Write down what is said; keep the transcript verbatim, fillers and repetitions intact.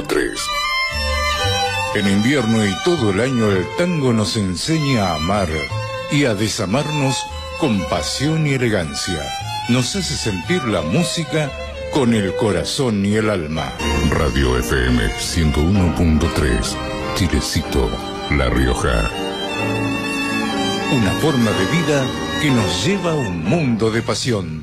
tres. En invierno y todo el año el tango nos enseña a amar y a desamarnos con pasión y elegancia. Nos hace sentir la música con el corazón y el alma. Radio F M ciento uno punto tres, Chilecito, La Rioja. Una forma de vida que nos lleva a un mundo de pasión.